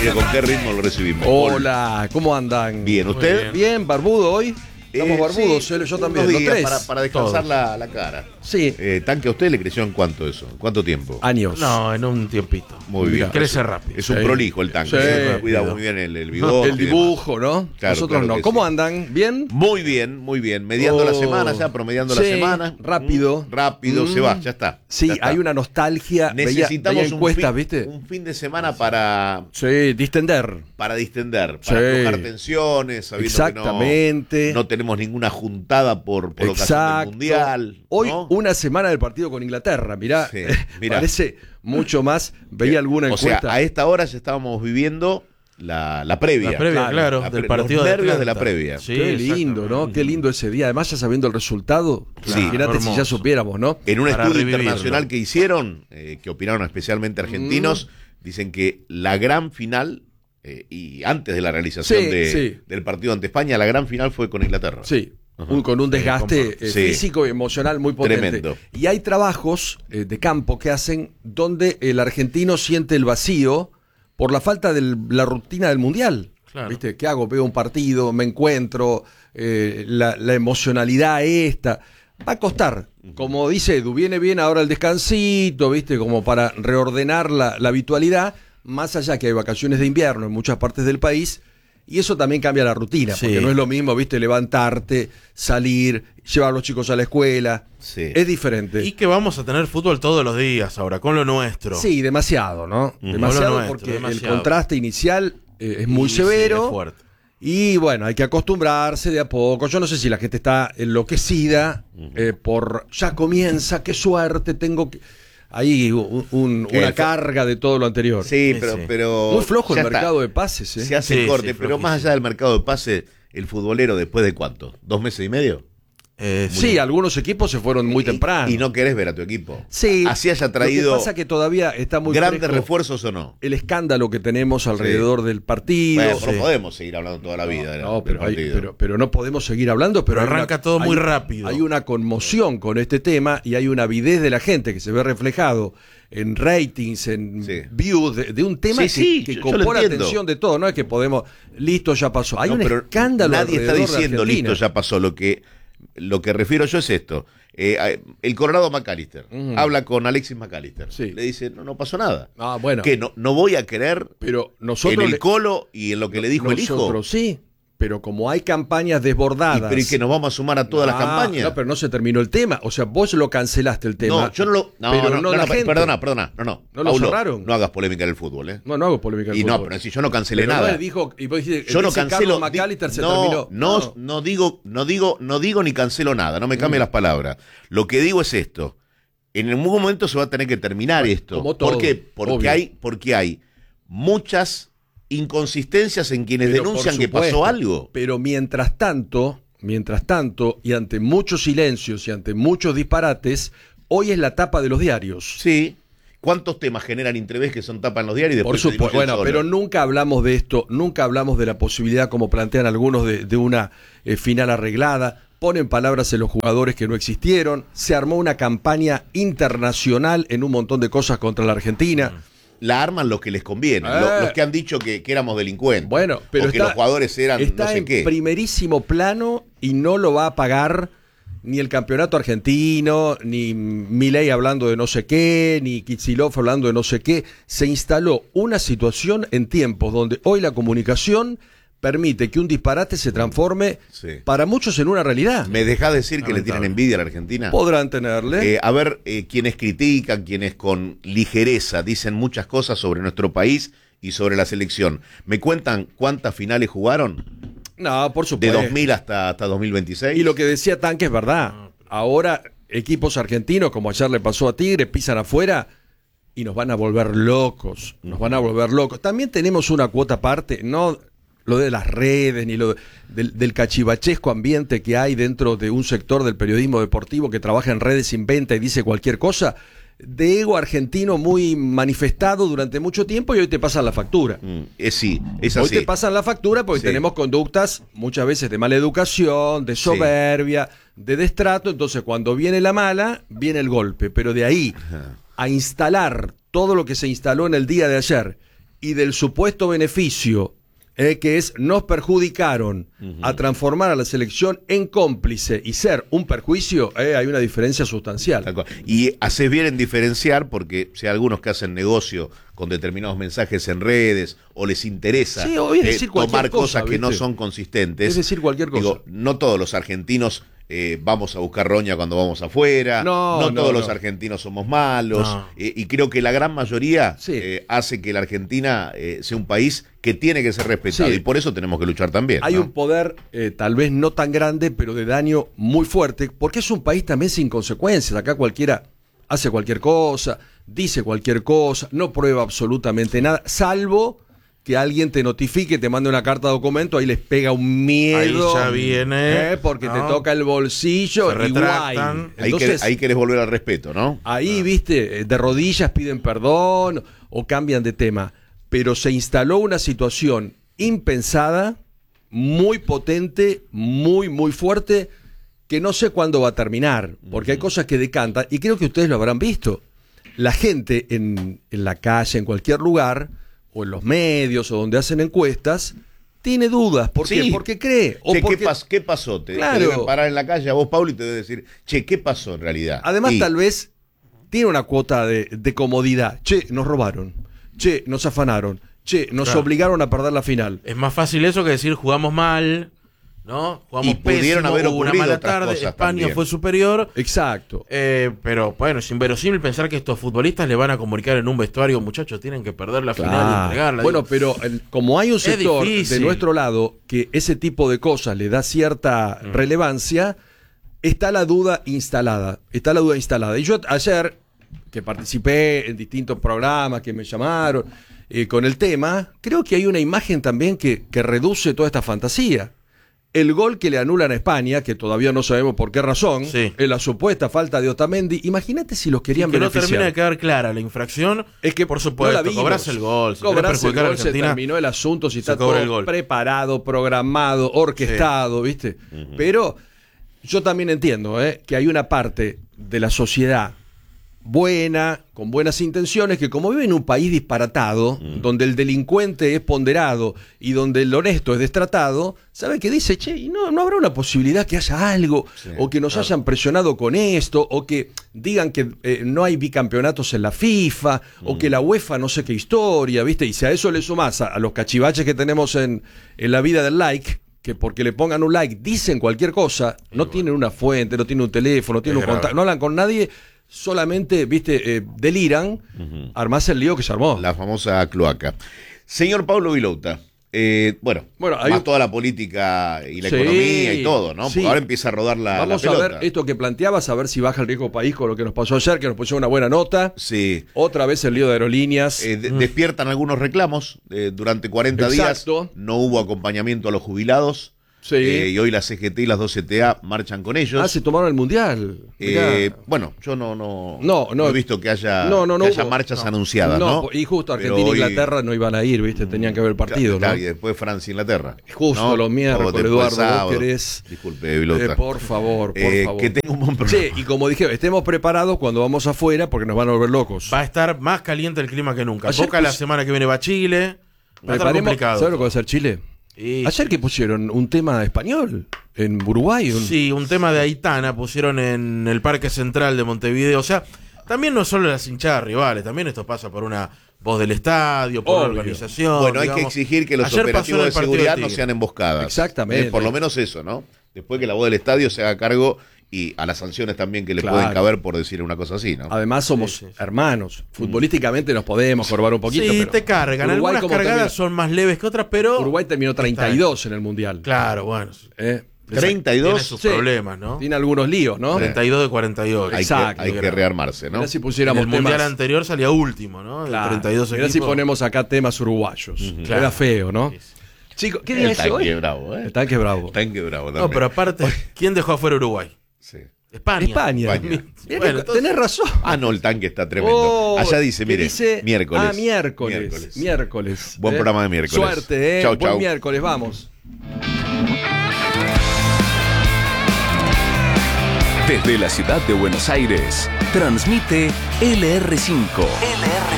Mira con qué ritmo lo recibimos. Hola, ¿cómo andan? Bien, ¿usted? Bien, barbudo hoy. Estamos barbudos, sí, yo también, unos los días tres. para descansar la cara. Sí. ¿Tanque a usted le creció en cuánto eso? ¿En cuánto tiempo? Años. No, en un tiempito. Muy bien. Crece rápido. Es un Sí. prolijo el tanque. Sí. Cuida muy bien el bigote. El dibujo, ¿no? Claro, Nosotros claro no. que ¿Cómo sí. andan? ¿Bien? Muy bien, muy bien. Mediando la Oh. semana ya, promediando la Sí, semana. rápido. Rápido, se va, ya está. Sí, ya está. hay una nostalgia. Necesitamos veía encuestas, un ¿viste? un fin de semana para Sí, distender. distender, Sí. para aflojar tensiones, sabiendo Exactamente. que no tenemos ninguna juntada por ocasión del Exacto. Mundial. Hoy ¿no? una semana del partido con Inglaterra, mirá, Sí, mirá. parece mucho más. Veía alguna O sea, encuesta. a esta hora ya estábamos viviendo la previa. La previa, claro, La del pre- partido los de nervios de la Atlanta. previa. Sí, Qué lindo, exactamente. ¿no? Qué lindo ese día. Además, ya sabiendo el resultado, Sí. imagínate si ya Hermoso. supiéramos, ¿no? En un Para estudio revivirlo. internacional que hicieron, que opinaron especialmente argentinos, dicen que la gran final, y antes de la realización Sí. del partido ante España, la gran final fue con Inglaterra. Sí. Ajá. Con un desgaste comparto. Sí. físico y emocional muy potente. Tremendo. Y hay trabajos de campo que hacen donde el argentino siente el vacío por la falta de la rutina del Mundial. Claro. ¿Viste? ¿Qué hago? Veo un partido, me encuentro, la emocionalidad esta. Va a costar. Como dice Edu, viene bien ahora el descansito, ¿viste? Como para reordenar la habitualidad, más allá que hay vacaciones de invierno en muchas partes del país. Y eso también cambia la rutina, Sí. porque no es lo mismo, ¿viste? Levantarte, salir, llevar a los chicos a la escuela. Sí. Es diferente. Y que vamos a tener fútbol todos los días ahora, con lo nuestro. Sí, demasiado, ¿no? Demasiado Lo nuestro, porque demasiado. el contraste inicial es muy Y sí, severo. es fuerte. Y bueno, hay que acostumbrarse de a poco. Yo no sé si la gente está enloquecida por ya comienza, qué suerte, tengo que... Ahí una carga de todo lo anterior. Sí, Sí, pero, sí. pero Muy flojo el ya está. mercado de pases, ¿eh? Se hace Sí, corte, sí, pero flojísimo. más allá del mercado de pase, el futbolero después de ¿cuánto? ¿2 meses y medio? Sí, algunos equipos se fueron muy Y- temprano. Y no querés ver a tu equipo. Sí. Así haya Lo traído que pasa que todavía está muy grandes fresco refuerzos o no. el escándalo que tenemos alrededor del partido. Bueno, pero sí. podemos seguir hablando toda la vida. No, del pero, partido. pero no podemos seguir hablando. Pero Pero hay arranca todo muy rápido. Hay una conmoción con este tema y hay una avidez de la gente que se ve reflejado en ratings, en Sí. views de un tema Sí, sí, que yo copó lo la entiendo. atención de todo. No es que podemos, listo, ya pasó. Hay No, un pero escándalo nadie está alrededor de diciendo Argentina. listo, ya pasó. Lo que refiero yo es esto. El Colorado McAllister habla con Alexis McAllister. Sí. Le dice, no pasó nada. Ah, bueno. Que no voy a creer Pero nosotros en el Colo y en lo que le dijo el hijo. nosotros sí, pero como hay campañas desbordadas. Pero ¿y que nos vamos a sumar a todas las campañas? No, pero no se terminó el tema. O sea, vos lo cancelaste el tema. No, yo no lo. No, pero no, la no, gente. perdona. ¿No lo Paulo, cerraron? no hagas polémica en el fútbol, ¿eh? No hago polémica en Y no, fútbol. pero si yo no cancelé Pero nada. no, él dijo, y vos dijiste, Yo no ese cancelo. Carlos McAllister se no, terminó. no digo ni cancelo nada, no me cambie las palabras. Lo que digo es esto. En algún momento se va a tener que terminar esto. como todo, ¿Por qué? obvio. Porque hay muchas inconsistencias en quienes Pero denuncian por que pasó supuesto. algo. Pero mientras tanto, y ante muchos silencios y ante muchos disparates, hoy es la tapa de los diarios. Sí. ¿Cuántos temas generan interés que son tapas en los diarios y Por después se supuesto, diluyen bueno, solos? pero nunca hablamos de esto, nunca hablamos de la posibilidad, como plantean algunos, de una final arreglada. Ponen palabras en los jugadores que no existieron. Se armó una campaña internacional en un montón de cosas contra la Argentina. La arman los que les conviene, los que han dicho que éramos delincuentes. Bueno, pero o que los jugadores eran está no sé en qué. primerísimo plano y no lo va a pagar ni el campeonato argentino, ni Milei hablando de no sé qué, ni Kicillof hablando de no sé qué. Se instaló una situación en tiempos donde hoy la comunicación permite que un disparate se transforme para muchos en una realidad. ¿Me dejás decir que le tienen envidia a la Argentina? Podrán tenerle. A ver, quienes critican, quienes con ligereza dicen muchas cosas sobre nuestro país y sobre la selección. ¿Me cuentan cuántas finales jugaron? No, por De supuesto. 2000 hasta 2026. Y lo que decía Tanque es verdad. Ahora, equipos argentinos, como ayer le pasó a Tigre, pisan afuera y nos van a volver locos. Nos van a volver locos. También tenemos una cuota aparte, no lo de las redes, ni lo del cachivachesco ambiente que hay dentro de un sector del periodismo deportivo que trabaja en redes, inventa y dice cualquier cosa, de ego argentino muy manifestado durante mucho tiempo y hoy te pasan la factura. Sí, es Hoy así. te pasan la factura porque Sí. tenemos conductas muchas veces de mala educación, de soberbia, de destrato. Entonces, cuando viene la mala, viene el golpe. Pero de ahí a instalar todo lo que se instaló en el día de ayer y del supuesto beneficio, que es nos perjudicaron a transformar a la selección en cómplice y ser un perjuicio, hay una diferencia sustancial. Y haces bien en diferenciar, porque si hay algunos que hacen negocio con determinados mensajes en redes o les interesa tomar cosas que no son consistentes. Es decir, cualquier cosa. Digo, no todos los argentinos vamos a buscar roña cuando vamos afuera, no todos los argentinos somos malos, y creo que la gran mayoría hace que la Argentina sea un país que tiene que ser respetado, y por eso tenemos que luchar también. Hay un poder tal vez no tan grande, pero de daño muy fuerte, porque es un país también sin consecuencias. Acá cualquiera hace cualquier cosa, dice cualquier cosa, no prueba absolutamente nada, salvo que alguien te notifique, te mande una carta de documento, ahí les pega un miedo. Ahí ya viene. Porque te toca el bolsillo y guay. Entonces, ahí querés volver al respeto, ¿no? Ahí, viste, de rodillas piden perdón o cambian de tema. Pero se instaló una situación impensada, muy potente, muy, muy fuerte, que no sé cuándo va a terminar, porque hay cosas que decantan, y creo que ustedes lo habrán visto. La gente en la calle, en cualquier lugar, o en los medios, o donde hacen encuestas, tiene dudas. ¿Por qué? Porque cree. O porque... ¿Qué pasó? Te deben parar en la calle a vos, Paulo, y te deben decir, che, ¿qué pasó en realidad? Además, tal vez tiene una cuota de comodidad. Che, nos robaron. Che, nos afanaron. Che, nos obligaron a perder la final. Es más fácil eso que decir jugamos mal, ¿no? Jugamos pudieron haber una mala tarde, España también fue superior. Exacto. Pero bueno, es inverosímil pensar que estos futbolistas le van a comunicar en un vestuario, muchachos, tienen que perder la final y entregarla. Bueno, pero como hay un sector de nuestro lado que ese tipo de cosas le da cierta relevancia, está la duda instalada. Y yo ayer, que participé en distintos programas que me llamaron con el tema, creo que hay una imagen también que reduce toda esta fantasía. El gol que le anulan a España, que todavía no sabemos por qué razón, en la supuesta falta de Otamendi, imagínate si los querían beneficiar. Que no termina de quedar clara la infracción, es que por supuesto, no cobrás el gol. Se terminó el asunto, si está todo preparado, programado, orquestado, ¿viste? Pero yo también entiendo que hay una parte de la sociedad buena, con buenas intenciones, que como vive en un país disparatado, donde el delincuente es ponderado y donde el honesto es destratado, sabe que dice, che, ¿y no habrá una posibilidad que haya algo? O que nos hayan presionado con esto, o que digan que no hay bicampeonatos en la FIFA, o que la UEFA no sé qué historia, ¿viste? Y si a eso le sumás a los cachivaches que tenemos en la vida del like, que porque le pongan un like dicen cualquier cosa, no tienen una fuente, no tienen un teléfono, no tienen un contacto, no hablan con nadie, solamente, viste, deliran, armás el lío que se armó. La famosa cloaca. Señor Paulo Vilouta, bueno, más toda la política y la economía y todo, ¿no? Porque ahora empieza a rodar la pelota. Vamos a ver esto que planteabas, a ver si baja el riesgo país con lo que nos pasó ayer, que nos puso una buena nota. Sí. Otra vez el lío de aerolíneas. Despiertan algunos reclamos. Durante 40 días no hubo acompañamiento a los jubilados. Sí. Y hoy la CGT y las 2 CTA marchan con ellos. Se tomaron el Mundial. Bueno, yo no he visto que haya marchas anunciadas, ¿no? Y justo Argentina e Inglaterra no iban a ir, ¿viste? Tenían que ver el partido, ¿no? Y después Francia e Inglaterra. Justo los miércoles, Eduardo, vos querés. Disculpe, Vilouta. Por favor. Que tenga un buen programa. Sí, y como dije, estemos preparados cuando vamos afuera porque nos van a volver locos. Va a estar más caliente el clima que nunca. Boca la semana que viene va a Chile. Va a estar complicado. ¿Sabes lo que va a hacer Chile? Ayer que pusieron un tema español en Uruguay. Sí, un tema de Aitana pusieron en el Parque Central de Montevideo. O sea, también no solo las hinchadas rivales, también esto pasa por una voz del estadio, por la organización. Bueno, hay que exigir que los operativos de seguridad no sean emboscadas. Exactamente. Por lo menos eso, ¿no? Después que la voz del estadio se haga cargo y a las sanciones también que le pueden caber por decir una cosa así, ¿no? Además somos hermanos. Futbolísticamente nos podemos jorbar un poquito. Sí, pero te cargan. Uruguay, algunas cargadas son más leves que otras, pero... Uruguay terminó 32 en el Mundial. Claro, bueno. 32. Tiene sus problemas, ¿no? Tiene algunos líos, ¿no? 32 de 48. Exacto. Hay que rearmarse, ¿no? Mirá si pusiéramos el Mundial anterior salía último, ¿no? Claro. 32 Mirá si ponemos acá temas uruguayos. Era feo, ¿no? Chicos, ¿qué día es hoy? El tanque bravo, ¿eh? El tanque bravo. Tanque bravo también. No, pero aparte, ¿quién dejó afuera Uruguay? Sí. España. Bueno, tenés razón. No, el tanque está tremendo. Allá dice, mire, miércoles. Miércoles. Buen programa de miércoles. Suerte, Chau. Buen miércoles, vamos. Desde la ciudad de Buenos Aires, transmite LR5.